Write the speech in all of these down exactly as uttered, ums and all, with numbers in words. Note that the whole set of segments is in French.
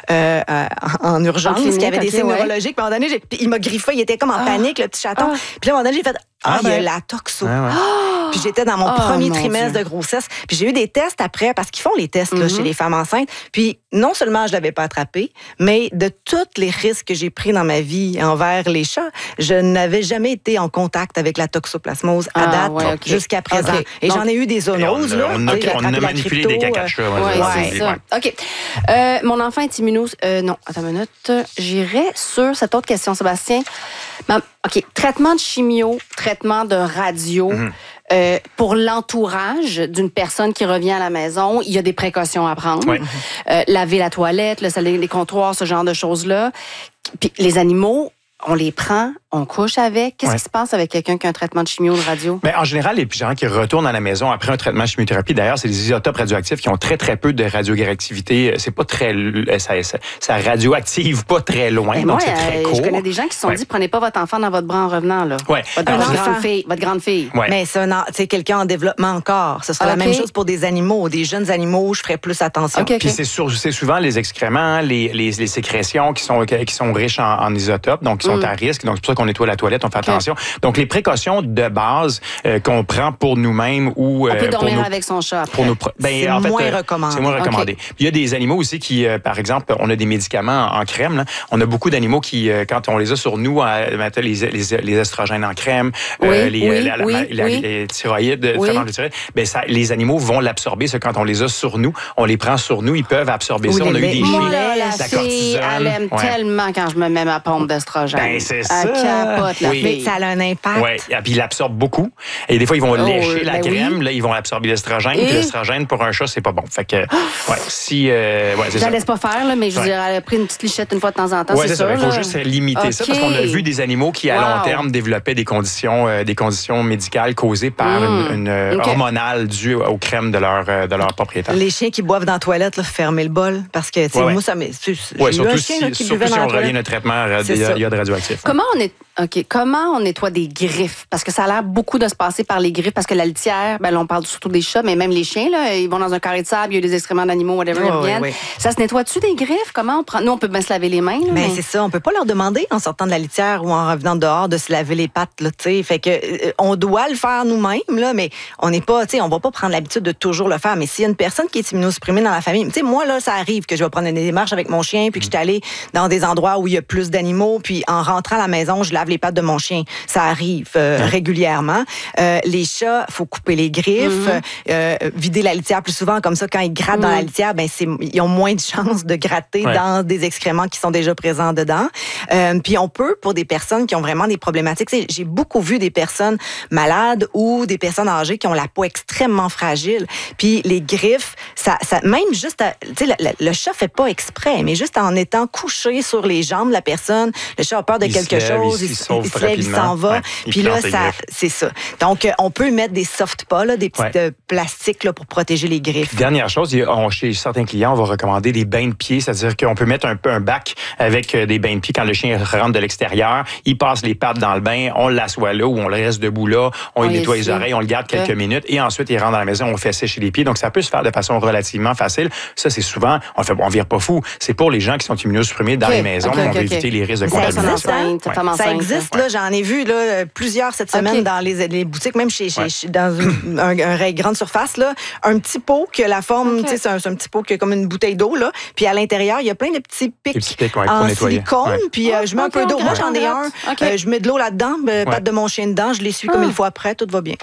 euh, euh, en urgence, clinique, qui avait des okay, signes ouais. neurologiques. Puis à un moment donné, j'ai, puis il m'a griffé, il était comme en Ah. panique, le petit chaton. Ah. Puis là, à un moment donné, j'ai fait Ah, Ah, il y a ben. la toxo. Ouais, ouais. Oh! Puis j'étais dans mon Oh, premier mon trimestre Dieu. de grossesse. Puis j'ai eu des tests après, parce qu'ils font les tests là, Mm-hmm. chez les femmes enceintes. Puis non seulement je l'avais pas attrapé, mais de tous les risques que j'ai pris dans ma vie envers les chats, je n'avais jamais été en contact avec la toxoplasmose à Ah, date ouais, ok. jusqu'à présent. Ok. Et Donc- j'en ai eu des Et on, zoonoses. a- là, on, a, tu sais, on a attraper la manipulé crypto, des cacachats. euh, Ouais, Oui, ouais, c'est ouais. ça. OK. Euh, mon enfant est immuno... Euh, non, attends une minute. J'irai sur cette autre question, Sébastien. Ma- OK. Traitement de chimio, traitement de radio. Mm-hmm. Euh, pour l'entourage d'une personne qui revient à la maison, il y a des précautions à prendre. Ouais. Euh, laver la toilette, le salé, les comptoirs, ce genre de choses-là. Puis les animaux, on les prend, on couche avec. Qu'est-ce Ouais. qui se passe avec quelqu'un qui a un traitement de chimio de radio? Mais en général, les gens qui retournent à la maison après un traitement de chimiothérapie, d'ailleurs, c'est des isotopes radioactifs qui ont très, très peu de radioactivité. C'est pas très... Ça, ça, ça radioactive pas très loin, Et donc moi, c'est très euh, court. je connais des gens qui se sont Ouais. dit, prenez pas votre enfant dans votre bras en revenant. Là. Ouais. Votre, Alors, votre c'est- grande fille, votre grande fille. Ouais. Mais c'est un en- c'est quelqu'un en développement encore. Ce sera Ah, la ok. même chose pour des animaux. Des jeunes animaux, je ferais plus attention. OK, OK. Puis c'est, sur- c'est souvent les excréments, les, les, les sécrétions qui sont, qui sont riches en, en isotopes, donc qui sont Mm. à risque. Donc c'est pour ça qu'on nettoie la toilette, on fait OK. attention. Donc les précautions de base euh, qu'on prend pour nous-mêmes ou On peut euh, pour dormir nos, avec son chat après. pour nos pro- ben, C'est en fait, moins euh, recommandé. C'est moins recommandé. OK. Puis il y a des animaux aussi qui, euh, par exemple, on a des médicaments en, en crème. Là. On a beaucoup d'animaux qui, euh, quand on les a sur nous, euh, mettons les, les, les estrogènes en crème, Oui, euh, les, oui, la, la- oui, la- oui. les thyroïdes, Oui. traitement de thyroïde, ben ça, les animaux vont l'absorber. Ça, quand on les a sur nous, on les prend sur nous, ils peuvent absorber Ou ça. On a les eu des laits. Moi, chiens. là, la la fille, cortisone. elle aime Ouais. tellement quand je me mets ma pompe d'estrogène. Ben, c'est Elle ça. capote, la Oui. Mais fille. ça a un impact. Oui, et puis il absorbe beaucoup. Et des fois, ils vont Oh, lécher la ben crème. oui. Là, ils vont absorber l'estrogène. Et? Puis l'estrogène, pour un chat, c'est pas bon. Fait que, ouais, si... Euh, ouais, c'est Je la ça. laisse pas faire, là, mais je veux Ouais. dire, elle a pris une petite lichette une fois de temps en temps, Oui, c'est c'est sûr. ça. Il faut là. juste limiter ça parce OK. qu'on a vu des animaux qui, à Wow. long terme, développaient des conditions, euh, des conditions médicales causées par Mm. une, une euh, OK. hormonale due aux crèmes de leur, euh, de leur propriétaire. Les chiens qui boivent dans la toilette, là, fermez le bol. Parce que, tu sais, Ouais, ouais. moi, ça m'est. J'ai Ouais, eu surtout un chien là, si, qui surtout buvait si dans la on revient toilette. le traitement, euh, C'est il y a- ça. il y a de radioactif. Comment on est OK, comment on nettoie des griffes? Parce que ça a l'air beaucoup de se passer par les griffes, parce que la litière, ben là, on parle surtout des chats, mais même les chiens, là, ils vont dans un carré de sable, il y a des excréments d'animaux, whatever, Ouais, ils reviennent. ouais, ouais. Ça se nettoie-tu des griffes? Comment on prend? Nous, on peut bien se laver les mains, là, Mais mais- c'est ça, on peut pas leur demander en sortant de la litière ou en revenant dehors de se laver les pattes, là, tu sais. Fait que euh, on doit le faire nous-mêmes, là, mais on n'est pas, tu sais, on va pas prendre l'habitude de toujours le faire. Mais s'il y a une personne qui est immunosupprimée dans la famille, tu sais, moi là, ça arrive que je vais prendre une démarche avec mon chien, puis que je suis allée dans des endroits où il y a plus d'animaux, puis en rentrant à la maison, je lave les pattes de mon chien. Ça arrive euh, régulièrement. Euh, les chats, faut couper les griffes, Mm-hmm. euh, vider la litière plus souvent, comme ça, quand ils grattent dans la litière, ben c'est, ils ont moins de chances de gratter Ouais. dans des excréments qui sont déjà présents dedans. Euh, puis on peut, pour des personnes qui ont vraiment des problématiques, tu sais, j'ai beaucoup vu des personnes malades ou des personnes âgées qui ont la peau extrêmement fragile. Puis les griffes, ça, ça même juste, à- tu sais, le, le- le chat fait pas exprès, mais juste en étant couché sur les jambes de la personne, le chat a peur de Il se quelque lève, chose, il- il se- sauve il se lève, il rapidement. s'en va. Ouais, il Puis là, plante les ça, griffes. c'est ça. Donc, euh, on peut mettre des soft pas, là, des petits Ouais. euh, plastiques là, pour protéger les griffes. Dernière chose, il y a- on- chez certains clients, on va recommander des bains de pieds, c'est-à-dire qu'on peut mettre un peu un bac avec euh, des bains de pieds quand le chien rentre de l'extérieur, il passe les pattes dans le bain, on l'assoit là ou on le reste debout là, on Oui, lui nettoie les ici. oreilles, on le garde quelques Ouais. minutes et ensuite il rentre dans la maison, on fait sécher les pieds. Donc ça peut se faire de façon relativement facile. Ça c'est souvent, on fait, on vire pas fou. C'est pour les gens qui sont immunosupprimés dans OK, les maisons, OK, on OK, veut OK. éviter les risques de Mais ça Personne existe, contamination. enceinte, Ouais. femme Ça enceinte. existe, là, j'en ai vu là, plusieurs cette semaine OK. dans les, les boutiques, même chez, chez, Ouais. chez- dans une un, un rayon grande surface, là, un petit pot qui a la forme, OK. tu sais, c'est un, c'est un petit pot qui a comme une bouteille d'eau, là, puis à l'intérieur, il y a plein de petits pics, Des petits pics, ouais, pour en nettoyer. silicone, Ouais. puis euh, Oh, je mets un OK, peu d'eau. OK, Moi, j'en ai OK. un, OK. euh, je mets de l'eau là-dedans, euh, Ouais. patte de mon chien dedans, je l'essuie comme Ah. il faut après, tout va bien.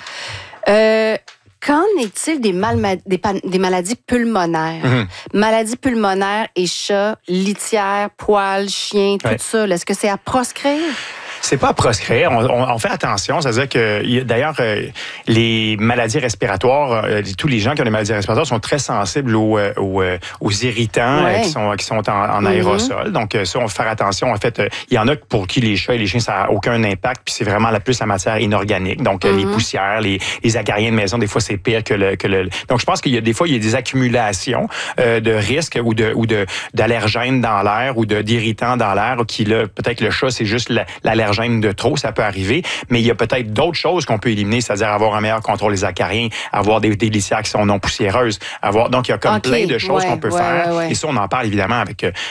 Euh, Qu'en est-il des, mal- des, pa- des maladies pulmonaires? Mhm. Maladies pulmonaires et chats, litière, poils, chiens, tout Ouais. ça, là, est-ce que c'est à proscrire? C'est pas à proscrire. On, on, on fait attention. C'est-à-dire que, il y a- d'ailleurs, euh, les maladies respiratoires, euh, tous les gens qui ont des maladies respiratoires sont très sensibles aux, euh, aux, euh, aux irritants Ouais. euh, qui sont, qui sont en, en Mhm. aérosol. Donc, euh, ça, on va faire attention. En fait, euh, il y en a pour qui les chats et les chiens, ça n'a aucun impact. Puis c'est vraiment la plus la matière inorganique. Donc, euh, les Mhm. poussières, les, les acariens de maison, des fois, c'est pire que le, que le... Donc, je pense qu'il y a des fois, il y a des accumulations euh, de risques ou de ou de d'allergènes dans l'air ou de d'irritants dans l'air qui, là, peut-être que le chat, c'est juste la- l'allergène de trop, ça peut arriver, mais il y a peut-être d'autres choses qu'on peut éliminer, c'est-à-dire avoir un meilleur contrôle des acariens, avoir des, des litières qui sont non poussiéreuses, avoir donc il y a comme OK, plein de choses ouais, qu'on peut ouais, faire. ouais, ouais. Et ça, on en parle évidemment avec